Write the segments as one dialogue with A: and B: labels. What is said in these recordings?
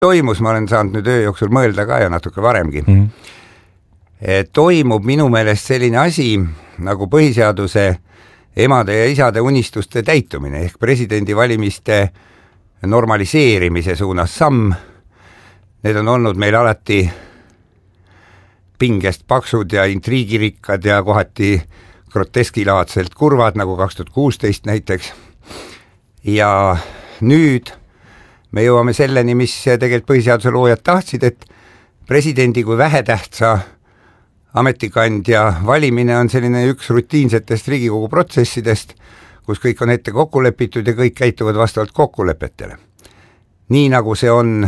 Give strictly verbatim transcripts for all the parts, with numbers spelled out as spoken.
A: toimus, ma olen saanud nüüd öö jooksul mõelda ka ja natuke varemgi. Mm-hmm. Toimub minu meelest selline asi nagu põhiseaduse emade ja isade unistuste täitumine ehk presidendivalimiste normaliseerimise suunas samm. Need on olnud meil alati pingest paksud ja intriigirikkad ja kohati groteskilaadselt kurvad, nagu kaks tuhat kuusteist näiteks. Ja nüüd me jõuame selleni, mis tegelikult põhiseaduse loojad tahtsid, et presidendi kui vähetähtsa ametikandja valimine on selline üks rutiinsetest Riigikogu protsessidest, kus kõik on ette kokku lepitud ja kõik käituvad vastavalt kokkulepetele. Nii nagu see on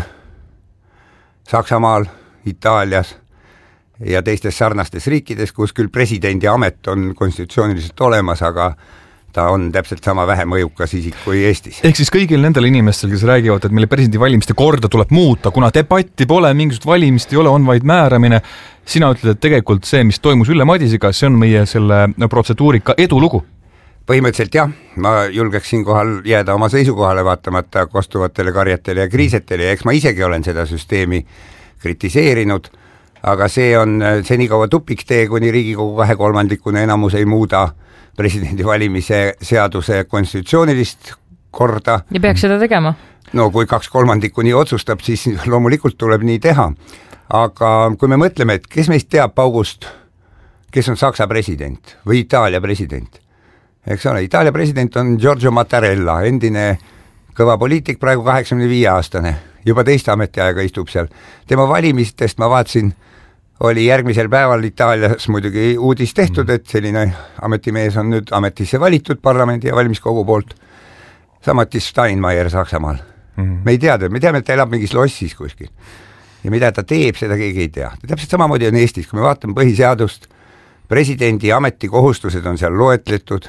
A: Saksamaal, Itaalias ja teistes sarnastes riikides, kus küll presidendi amet on konstitutsiooniliselt olemas, aga ta on täpselt sama vähe mõjukas isik kui Eestis.
B: Ehk siis kõigil nendel inimestel, kes räägivad, et meile presidendivalimiste korda tuleb muuta, kuna debatti pole, mingisugust valimist ei ole, on vaid määramine. Sina ütled, et tegelikult see, mis toimus Ülle Madisiga, see on meie selle protseduurika edulugu.
A: Põhimõtteliselt jah, ma julgeks siin kohal jääda oma seisukohale vaatamata kostuvatele karjatele ja kriisetele ja eks ma isegi olen seda süsteemi kritiseerinud, aga see on see nii kaua tupiktee, kuni Riigikogu kahe kolmandikune enamus ei muuda presidendi valimise seaduse konstitutsioonilist korda.
C: Ja peaks seda tegema?
A: No kui kaks kolmandikku nii otsustab, siis loomulikult tuleb nii teha. Aga kui me mõtleme, et kes meist teab paugust, kes on Saksa president või Itaalia president? Eks ole, Itaalia president on Giorgio Mattarella, endine kõva poliitik, praegu kaheksakümne viie aastane, juba teist ametiaega istub seal. Tema valimistest ma vaatsin, oli järgmisel päeval Itaalias muidugi uudis tehtud, et selline ametimees on nüüd ametisse valitud parlamendi ja valimiskogu poolt. Samati Steinmeier Saksamaal. Mm-hmm. Me ei teada, me teame, et ta elab mingis lossis kuskil. Ja mida ta teeb, seda keegi ei tea. Täpselt samamoodi on Eestis, kui me vaatame põhiseadust, presidendi ametikohustused on seal loetletud,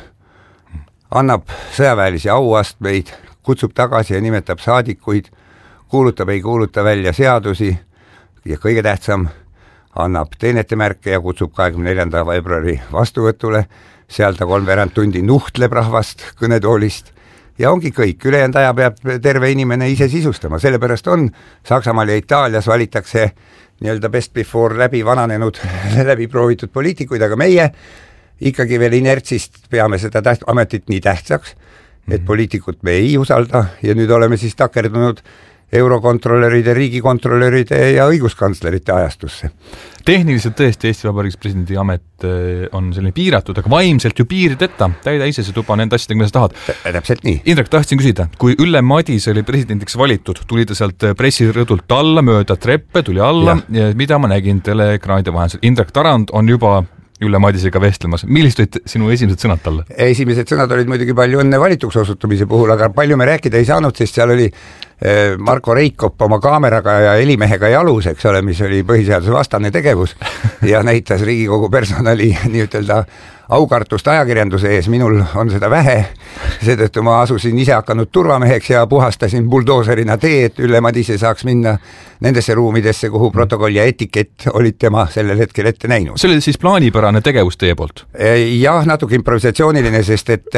A: annab sõjaväelisi auastmeid, kutsub tagasi ja nimetab saadikuid, kuulutab, ei kuuluta välja seadusi ja kõige tähtsam, annab teenetemärke ja kutsub kahekümne neljanda veebruari vastuvõtule, seal ta kolmveerand tundi nuhtleb rahvast kõnetoolist ja ongi kõik, ülejäänud aja peab terve inimene ise sisustama, sellepärast on Saksamaal ja Itaalias valitakse nii-öelda best before läbi vananenud, läbi proovitud poliitikuid, aga meie ikkagi veel inertsist peame seda täht- ametit nii tähtsaks, et mm-hmm. poliitikut me ei usalda ja nüüd oleme siis takerdunud eurokontrolöride, riigikontrolöride ja õiguskantslerite ajastusse.
B: Tehniliselt tõesti Eesti Vabariigis presidendi amet on selline piiratud, aga vaimselt ju piirideta, täida ise see tuba nende asjadega, mida sa tahad.
A: Täpselt nii.
B: Indrek, tahtsin küsida, kui Ülle Madis oli presidendiks valitud, tuli ta sealt pressirõdult alla, mööda treppe, tuli alla ja, ja mida ma nägin teleekraanide vahendusel. Indrek Tarand on juba Ülle Madisega vestlemas. Millist olid sinu esimesed sõnad talle?
A: Esimesed sõnad olid muidugi palju õnne valituks osutumise puhul, aga palju me rääkida ei saanud, sest seal oli Marko Reikop oma kaameraga ja helimehega jalus, eks ole, mis oli põhiseaduse vastane tegevus ja näitas Riigikogu personali nii-ütelda aukartust ajakirjanduse ees. Minul on seda vähe, seetõttu ma asusin ise hakanud turvameheks ja puhastasin buldooserina tee, et Ülle Madise saaks minna nendesse ruumidesse, kuhu protokoll ja etikett olid tema sellel hetkel ette näinud.
B: See oli siis plaanipärane tegevus teie poolt?
A: Jah, natuke improvisatsiooniline, sest et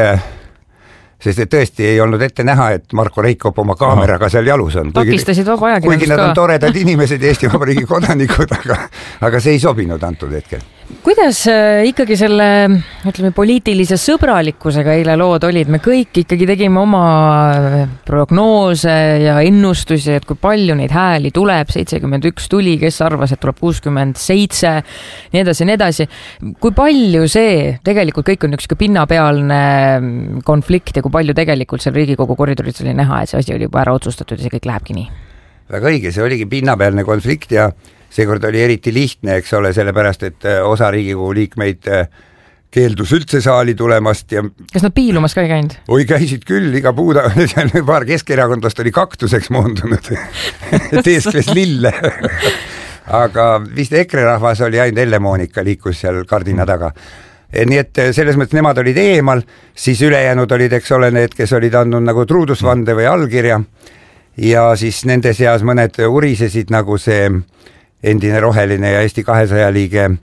A: sest et tõesti ei olnud ette näha, et Marko Reikop oma kaameraga seal jalus on.
C: Takistasid vaba ajakirjandus ka.
A: Kuigi nad on toredad inimesed ja Eesti Vabariigi kodanikud, aga, aga see ei sobinud antud hetkel.
C: Kuidas ikkagi selle, ütleme, poliitilise sõbralikkusega eile lood olid? Me kõik ikkagi tegime oma prognoose ja ennustusi, et kui palju neid hääli tuleb, seitsekümmend üks tuli, kes arvas, et tuleb kuuskümmend seitse, nii edasi, nii edasi. Kui palju see, tegelikult kõik on üks pinnapealne konflikt ja kui palju tegelikult seal Riigikogu koridoris oli näha, et see asi oli juba ära otsustatud ja see kõik lähebki nii?
A: Väga õige, see oligi pinnapealne konflikt ja seekord oli eriti lihtne, eks ole, sellepärast, et osa Riigikogu liikmeid keeldus üldse saali tulemast. Ja
C: kas nad piilumas ka ei käinud?
A: Oi, käisid küll, iga puuda, paar keskerakondlast oli kaktuseks moondunud, teeskles lille. Aga vist EKRE rahvas oli ainult Elle-Moonika liikus seal kardina taga. Nii et selles mõttes nemad olid eemal, siis ülejäänud olid, eks ole, need, kes olid andnud nagu truudusvande või allkirja ja siis nende seas mõned urisesid nagu see endine roheline ja Eesti kahesaja liige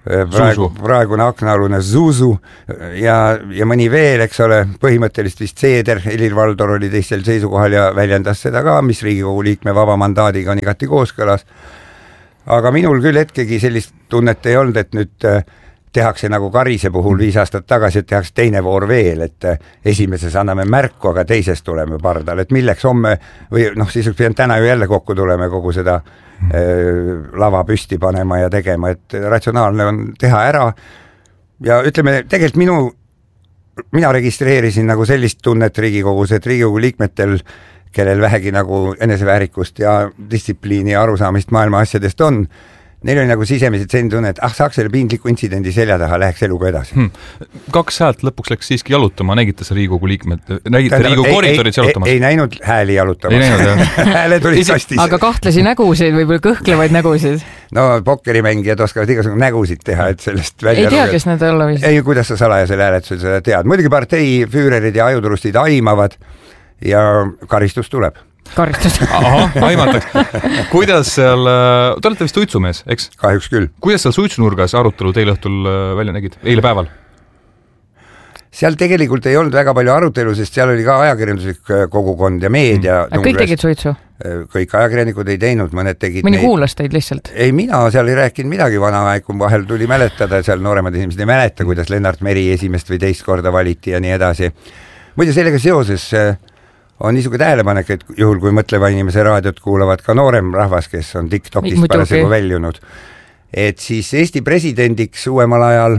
A: praegu, praegune aknaalune Zuzu ja, ja mõni veel, eks ole, põhimõtteliselt vist Seeder, Helir-Valdor oli teistel seisukohal ja väljendas seda ka, mis Riigikogu liikme vaba mandaadiga on igati kooskõlas. Aga minul küll hetkegi sellist tunnet ei olnud, et nüüd tehakse nagu Karise puhul viis aastat tagasi, et tehakse teine voor veel, et esimeses anname märku, aga teises tuleme pardal, et milleks homme või noh, siis pean täna ju jälle kokku tulema kogu seda äh, lava püsti panema ja tegema, et ratsionaalne on teha ära ja ütleme, tegelikult minu, mina registreerisin nagu sellist tunnet Riigikogus, et Riigikogu liikmetel, kellel vähegi nagu eneseväärikust ja distsipliini ja arusaamist maailma asjadest on, neil oli nagu sisemiselt selline tunne, et ah, saaks selle piinliku intsidendi selja taha, läheks eluga edasi. Hmm.
B: Kaks häält lõpuks läks siiski jalutama, nägite see Riigikogu liikmed, nägite Tähendab, Riigikogu koridorid jalutamas?
A: Ei, ei näinud hääli jalutamas. Hääled olid kastis.
C: Aga kahtlasi nägusid või kõhklevaid nägusid?
A: No pokkerimängijad oskavad igasugune nägusid teha, et sellest välja
C: ei tea, kes need olla vist?
A: Ei, kuidas sa salajasel hääletusel seda tead. Muidugi partei füürerid ja ajuturustid aimavad ja karistus tuleb.
C: Karistus.
B: Aha, aimataks. Kuidas seal, te olete vist suitsumees, eks?
A: Kahjuks küll.
B: Kuidas seal suitsunurgas arutelu teil õhtul välja nägid, eile päeval?
A: Seal tegelikult ei olnud väga palju arutelu, sest seal oli ka ajakirjanduslik kogukond ja meedia.
C: Mm. Kõik tegid suitsu?
A: Kõik ajakirjanikud ei teinud, mõned tegid
C: mõni neid... kuulas teid lihtsalt?
A: Ei, mina seal ei rääkinud midagi, vana aeg, kui vahel tuli mäletada, seal nooremad inimesed ei mäleta, kuidas Lennart Meri esimest või teist korda valiti ja nii edasi. Muide, sellega seoses on niisugune tähelepanek, et juhul kui mõtleva inimese raadiot kuulavad ka noorem rahvas, kes on TikTokist parasjagu väljunud, et siis Eesti presidendiks uuemal ajal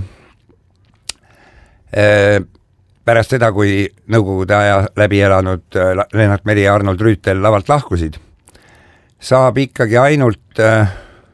A: äh, pärast seda, kui nõukogude aja läbi elanud äh, Lennart Meri ja Arnold Rüütel lavalt lahkusid, saab ikkagi ainult äh,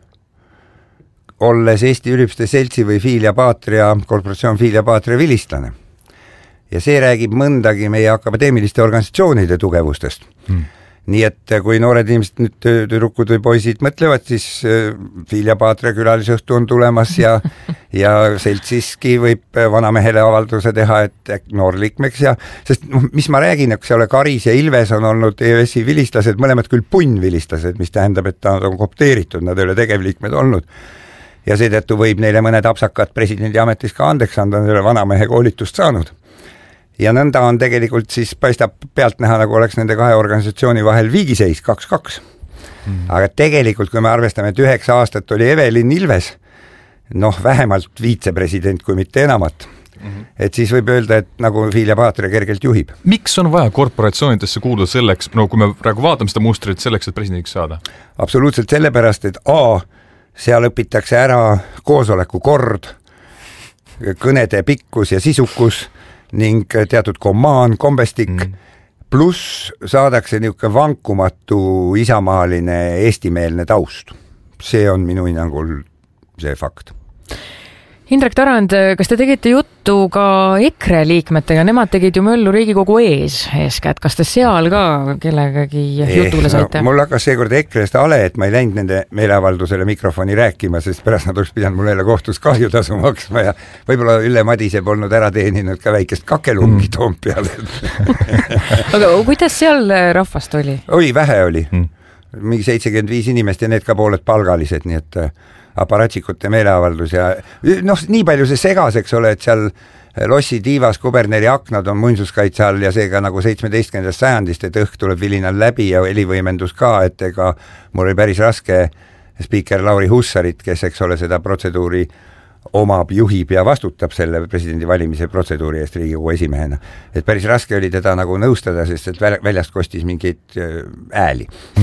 A: olles Eesti Ülipste Seltsi või Filia Patria, korporatsioon Filia Patria vilistlane. Ja see räägib mõndagi meie akadeemiliste organisatsioonide tugevustest. Hmm. Nii et kui noored inimesed nüüd tüdrukud või poisid mõtlevad, siis Filia Patria külalisõhtu on tulemas ja, ja seltsiski võib vanamehele avalduse teha, et noor liikmeks ja, sest mis ma räägin, eks ole, Karis ja Ilves on olnud E V S-i vilistlased, mõlemad küll punnvilistlased, mis tähendab, et ta on kopteeritud, nad ei ole tegevliikmed olnud. Ja seetõttu võib neile mõned apsakad presidendi ametis ka andeks anda, neile vanamehe koolitust saanud. Ja nõnda on tegelikult siis paistab pealt näha, nagu oleks nende kahe organisatsiooni vahel viigiseis kaks kaks. Mm. Aga tegelikult, kui me arvestame, et üheksa aastat oli Evelin Ilves, noh, vähemalt viitsepresident, kui mitte enamat, mm-hmm. et siis võib öelda, et nagu Filia Patria kergelt juhib.
B: Miks on vaja korporatsioonidesse kuuluda selleks, no kui me praegu vaatame seda mustrit selleks, et presidendiks saada?
A: Absoluutselt sellepärast, et A, seal õpitakse ära koosoleku kord, kõnede pikkus ja sisukus, ning teatud komaan, kombestik, mm. pluss saadakse niisugune vankumatu isamaaline eestimeelne taust. See on minu hinnangul see fakt.
C: Indrek Tarand, kas te tegite juttu ka EKRE liikmetega, nemad tegid ju möllu Riigikogu ees eeskätt, kas te seal ka kellegagi jutule saite?
A: No, mul hakkas seekord EKRE-st ale, et ma ei läinud nende meeleavaldusele mikrofoni rääkima, sest pärast nad oleks pidanud mul jälle kohtus kahjutasu maksma ja võib-olla Ülle Madise polnud ära teeninud ka väikest kakelungi mm. Toompeal.
C: Aga kuidas seal rahvast oli?
A: Oi, vähe oli. Mm. Mingi seitsekümmend viis inimest ja need ka pooled palgalised, nii et aparatsikute meeleavaldus ja noh, nii palju see segas, eks ole, et seal Lossi tiivas kuberneri aknad on muinsuskaitse all ja seega nagu seitsmeteistkümnendast sajandist, et õhk tuleb vilinal läbi ja helivõimendus ka, et ega mul oli päris raske spiiker Lauri Hussarit, kes eks ole seda protseduuri omab, juhib ja vastutab selle presidendi valimise protseduuri eest Riigikogu esimehena. Et päris raske oli teda nagu nõustada, sest et väljast kostis mingeid ääli.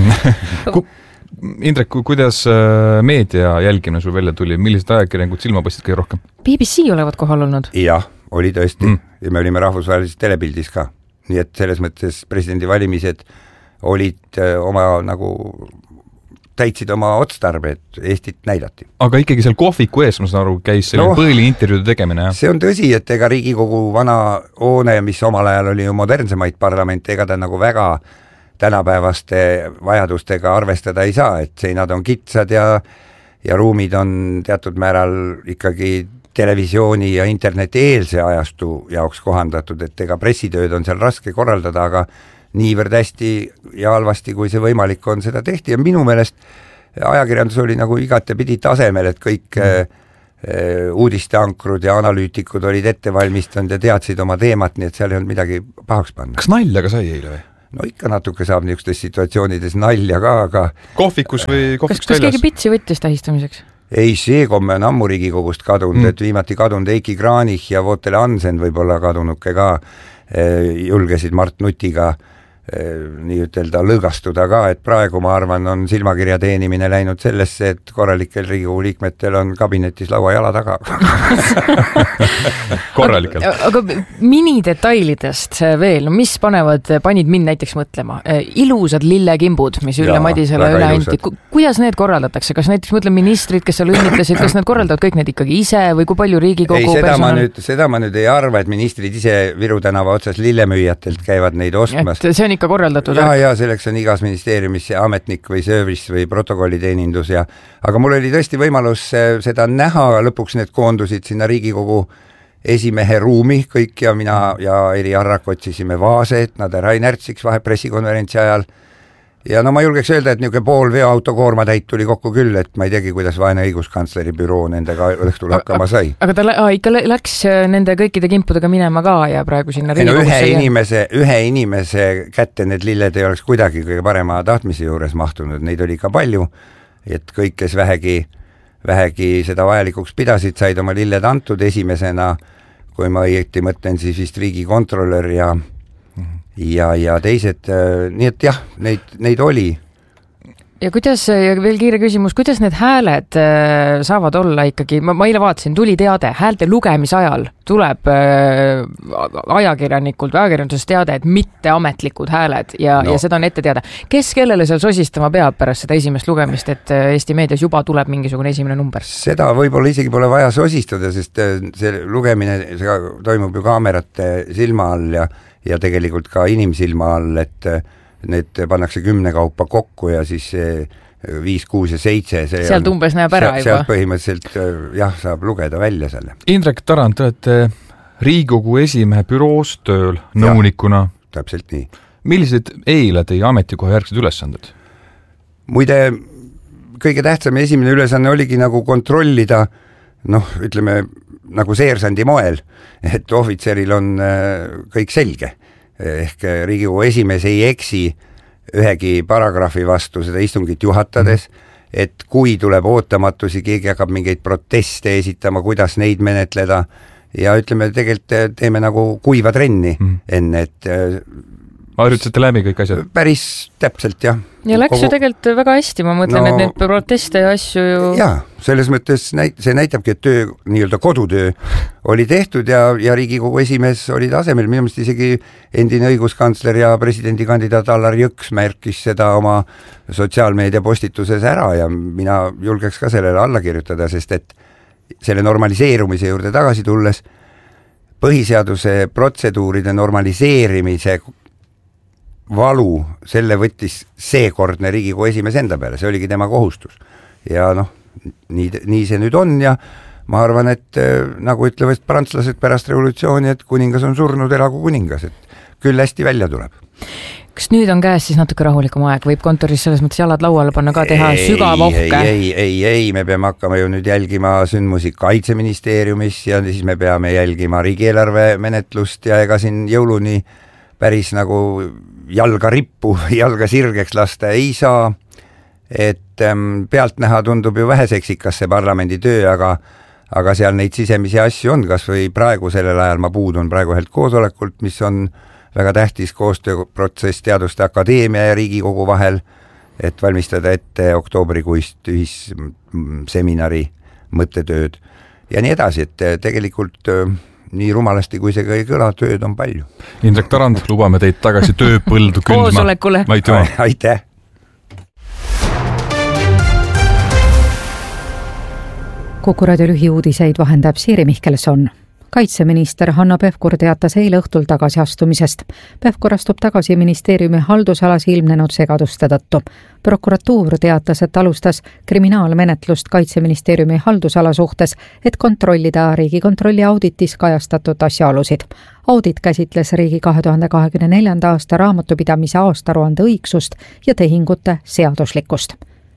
B: Indrek, kuidas meedia jälgimine sul välja tuli, millised ajakirjanikud silma paistid kõige rohkem?
C: B B C olevat kohal olnud?
A: Jah, oli tõesti mm. ja me olime rahvusvahelises telepildis ka. Nii et selles mõttes presidendi valimised olid oma nagu täitsid oma otstarbe, et Eestit näidati.
B: Aga ikkagi seal kohviku ees, ma saan aru, käis selline no, põhiline intervjuude tegemine. Ja?
A: See on tõsi, et ega Riigikogu vana hoone, mis omal ajal oli ju modernsemaid parlamente, ega ta nagu väga tänapäevaste vajadustega arvestada ei saa, et seinad on kitsad ja, ja ruumid on teatud määral ikkagi televisiooni ja interneti eelse ajastu jaoks kohandatud, et ega pressitööd on seal raske korraldada, aga niivõrd hästi ja halvasti, kui see võimalik on, seda tehti ja minu meelest ajakirjandus oli nagu igatepidi tasemel, et kõik mm. uudisteankrud ja analüütikud olid ette valmistanud ja teadsid oma teemat, nii et seal ei olnud midagi pahaks panna.
B: Kas nalja ka sai eile või?
A: No ikka natuke saab niisugustes situatsioonides nalja ka, aga
B: kohvikus või kohvikus
C: kas, kas keegi pitsi võttis tähistamiseks?
A: Ei, see komme on ammu Riigikogust kadunud, mm. et viimati kadunud Eiki Kranich ja Vootele Hansen võib-olla kadunuke ka julgesid Mart Nutiga nii ütelda lõõgastuda ka, et praegu ma arvan, on silmakirja teenimine läinud sellesse, et korralikel Riigikogu liikmetel on kabinetis laua jala taga.
B: Korralikel.
C: Aga, aga minidetailidest veel, mis panevad, panid mind näiteks mõtlema? Ilusad lillekimbud, mis Ülle Madisele üle anti. Kuidas need korraldatakse? Kas näiteks mõtlen ministrid, kes seal õnnitlesid, kas need korraldavad kõik need ikkagi ise või kui palju Riigikogu
A: ei, seda personal... ma nüüd, seda ma nüüd ei arva, et ministrid ise Viru tänava otsas lillemüüjatelt käivad neid ostmas.
C: Et see on ikka korraldatud.
A: Ja, ja selleks on igas ministeeriumis ametnik või service või protokolliteenindus ja aga mul oli tõesti võimalus seda näha, lõpuks need koondusid sinna Riigikogu esimehe ruumi kõik ja mina ja Eri Arrak otsisime vaase, et nad ära ei närtsiks vahe pressikonverentsi ajal. Ja no ma julgeks öelda, et niisugune pool veoauto koormatäit tuli kokku küll, et ma ei teagi, kuidas vaene õiguskantsleri büroo nendega õhtul hakkama sai.
C: Aga ta lä- ikka läks nende kõikide kimpudega minema ka ja praegu sinna Riigikogusse...
A: No, ühe, inimese, ühe inimese kätte need lilled ei oleks kuidagi kõige parema tahtmise juures mahtunud, neid oli ikka palju, et kõik, kes vähegi, vähegi seda vajalikuks pidasid, said oma lilled antud esimesena, kui ma õieti mõtlen, siis vist riigikontrolör ja ja, ja teised, nii et jah, neid, neid oli.
C: Ja kuidas, ja veel kiire küsimus, kuidas need hääled saavad olla ikkagi, ma, ma eile vaatasin, tuli teade, häälte lugemise ajal tuleb äh, ajakirjanikult või ajakirjandusest teade, et mitte ametlikud hääled ja, no. ja seda on ette teada. Kes kellele seal sosistama peab pärast seda esimest lugemist, et Eesti meedias juba tuleb mingisugune esimene number?
A: Seda võib-olla isegi pole vaja sosistada, sest see lugemine see toimub ju kaamerate silma all ja ja tegelikult ka inimsilma all, et need pannakse kümne kaupa kokku ja siis viis, kuus ja seitse.
C: Sealt umbes näeb ära
A: juba. Sealt põhimõtteliselt jah, saab lugeda välja selle.
B: Indrek Tarand, te olete Riigikogu esimehe büroos tööl nõunikuna.
A: Ja, täpselt nii.
B: Millised eile teie ametikoha järgsed ülesanded?
A: Muide, kõige tähtsam esimene ülesanne oligi nagu kontrollida, noh, ütleme, nagu seersandi moel, et ohvitseril on kõik selge. Ehk Riigikogu esimees ei eksi ühegi paragrahvi vastu seda istungit juhatades, et kui tuleb ootamatusi, keegi hakkab mingeid proteste esitama, kuidas neid menetleda ja ütleme, tegelikult teeme nagu kuiva trenni mm. enne, et
B: harjutasite läbi kõik asjad?
A: Päris täpselt, jah.
C: Ja läks Kogu... ju tegelikult väga hästi, ma mõtlen, no, et need proteste ja asju ju...
A: Jaa, selles mõttes näit- see näitabki, et töö, nii-öelda kodutöö oli tehtud ja, ja Riigikogu esimees oli tasemel, minu meelest isegi endine õiguskantsler ja presidendikandidaat Allar Jõks märkis seda oma sotsiaalmeedia postituses ära ja mina julgeks ka sellele alla kirjutada, sest et selle normaliseerumise juurde tagasi tulles põhiseaduse protseduuride normaliseerimise valu, selle võttis seekordne Riigikogu esimees enda peale, see oligi tema kohustus. Ja noh, nii, nii see nüüd on ja ma arvan, et nagu ütlevad prantslased pärast revolutsiooni, et kuningas on surnud, elagu kuningas, et küll hästi välja tuleb.
C: Kas nüüd on käes siis natuke rahulikum aeg, võib kontoris selles mõttes jalad lauale panna ka teha ei, sügav ohke?
A: Ei, ei, ei, me peame hakkama ju nüüd jälgima sündmusi Kaitseministeeriumis ja siis me peame jälgima riigieelarve menetlust ja ega siin jõuluni päris nagu jalga rippu, jalga sirgeks lasta ei saa, et ähm, pealtnäha tundub ju väheseksikas see parlamendi töö, aga, aga seal neid sisemisi asju on, kas või praegu sellel ajal ma puudun praegu ühelt koosolekult, mis on väga tähtis koostööprotsess Teaduste Akadeemia ja Riigikogu vahel, et valmistada ette oktoobrikuist ühisseminari mõttetööd ja nii edasi, et tegelikult nii rumalasti, kui see ka ei kõla, tööd on palju.
B: Indrek Tarand, lubame teid tagasi tööpõldu kündma.
C: Koosolekule.
A: Aitäh!
D: Kuku raadio lühiuudiseid vahendab Siiri Mihkelson. Kaitseminister Hanno Pevkur teatas eile õhtul tagasiastumisest. Pevkur astub tagasi ministeeriumi haldusalas ilmnenud segaduste tõttu. Prokuratuur teatas, et alustas kriminaalmenetlust Kaitseministeeriumi haldusala suhtes, et kontrollida Riigikontrolli auditis kajastatud asjaolusid. Audit käsitles riigi kahe tuhande kahekümne neljanda aasta raamatupidamise aastaruande õigsust ja tehingute seaduslikkust.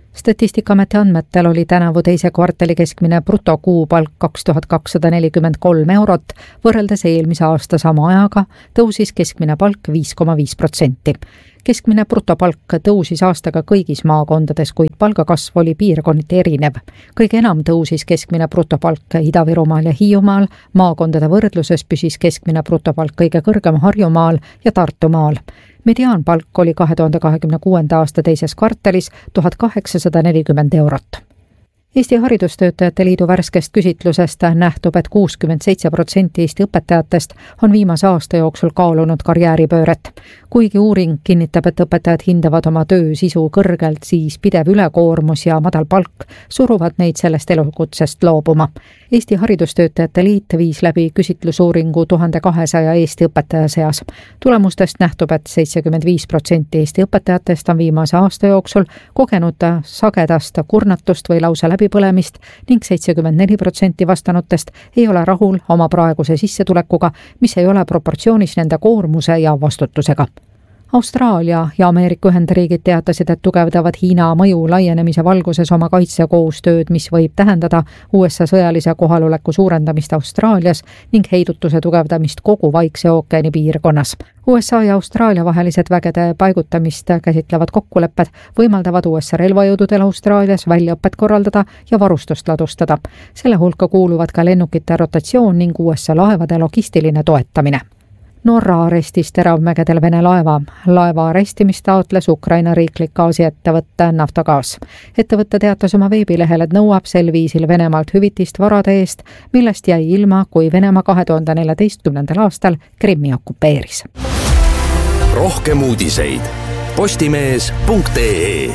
D: Statistikaameti andmetel oli tänavu teise kvartali keskmine brutokuupalk kaks tuhat kakssada nelikümmend kolm eurot, võrreldes eelmise aasta sama ajaga tõusis keskmine palk viis koma viis protsenti. Keskmine brutopalk tõusis aastaga kõigis maakondades, kuid palgakasv oli piirkonniti erinev. Kõige enam tõusis keskmine brutopalk Ida-Virumaal ja Hiiumaal, maakondade võrdluses püsis keskmine brutopalk kõige kõrgem Harjumaal ja Tartumaal. Mediaanpalk oli kahe tuhande kahekümne kuuenda aasta teises kvartalis tuhat kaheksasada nelikümmend eurot. Eesti Haridustöötajate Liidu värskest küsitlusest nähtub, et kuuskümmend seitse protsenti Eesti õpetajatest on viimase aasta jooksul kaalunud karjääripööret. Kuigi uuring kinnitab, et õpetajad hindavad oma töö sisu kõrgelt, siis pidev ülekoormus ja madal palk suruvad neid sellest elukutsest loobuma. Eesti Haridustöötajate Liit viis läbi küsitlusuuringu tuhande kahesaja Eesti õpetaja seas. Tulemustest nähtub, et seitsekümmend viis protsenti Eesti õpetajatest on viimase aasta jooksul kogenud sagedast kurnatust või lausa läbipõlemist ning seitsekümmend neli protsenti vastanutest ei ole rahul oma praeguse sissetulekuga, mis ei ole proportsioonis nende koormuse ja vastutusega. Austraalia ja Ameerika Ühendriigid teatasid, et tugevdavad Hiina mõju laienemise valguses oma kaitsekoostööd, mis võib tähendada U S A sõjalise kohaloleku suurendamist Austraalias ning heidutuse tugevdamist kogu Vaikse ookeani piirkonnas. U S A ja Austraalia vahelised vägede paigutamist käsitlevad kokkulepped võimaldavad U S A relvajõududel Austraalias väljaõpet korraldada ja varustust ladustada. Selle hulka kuuluvad ka lennukite rotatsioon ning U S A laevade logistiline toetamine. Norra arestis teravmägedel Vene laeva. Laeva arestimist taotles Ukraina riiklik gaasiettevõtte Naftogaz. Ettevõtte teatas oma veebilehel, et nõuab sel viisil Venemaalt hüvitist varade eest, millest jäi ilma, kui Venemaa kahe tuhande neljateistkümnendal aastal Krimmi okupeeris.
E: Rohkem uudiseid postimees punkt ee.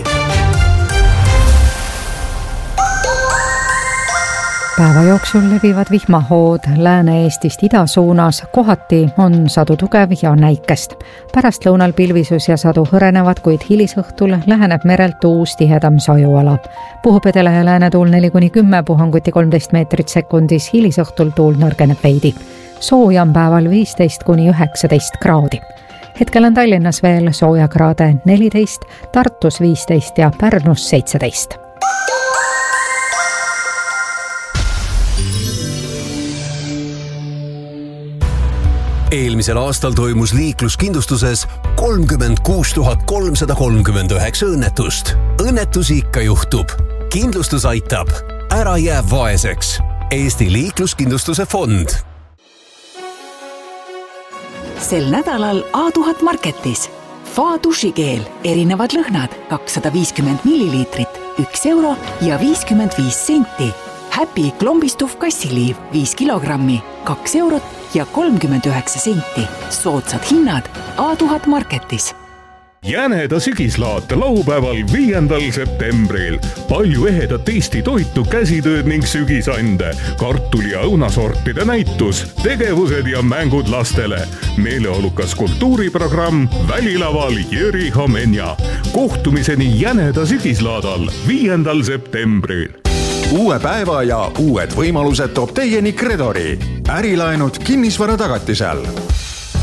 D: Päeva jooksul levivad vihmahood Lääne-Eestist ida suunas, kohati on sadu tugev ja näikest. Pärast lõunal pilvisus ja sadu hõrenevad, kuid hilisõhtul läheneb merelt uus tihedam sajuala. Puhub edele ja lääne tuul neli kuni kümme, puhanguti kolmteist meetrit sekundis, hilisõhtul tuul nõrgeneb veidi. Sooja on päeval viisteist kuni üheksateist kraadi. Hetkel on Tallinnas veel sooja kraade neliteist, Tartus viisteist ja Pärnus seitseteist.
E: Eelmisel aastal toimus liikluskindlustuses kolmkümmend kuus tuhat kolmsada kolmkümmend üheksa õnnetust. Õnnetusi ikka juhtub. Kindlustus aitab. Ära jää vaeseks. Eesti liikluskindlustuse fond.
F: Sel nädalal A tuhat Marketis. Fa dušikeel, erinevad lõhnad, kakssada viiskümmend milliliitrit, üks euro ja viiskümmend viis senti. Happy klombistuv kassiliiv, viis kilogrammi, kaks eurot ja kolmkümmend üheksa senti. Soodsad hinnad A tuhat Marketis.
G: Jäneda sügislaat laupäeval viiendal septembril. Palju ehedat Eesti toitu, käsitööd ning sügisande, kartuli ja õunasortide näitus, tegevused ja mängud lastele. Meeleolukas kultuuriprogramm Välilaval Jüri Homenja. Kohtumiseni Jäneda sügislaadal viiendal septembril.
H: Uue päeva ja uued võimalused toob teieni Kredori. Ärilaenud kinnisvara tagatisel.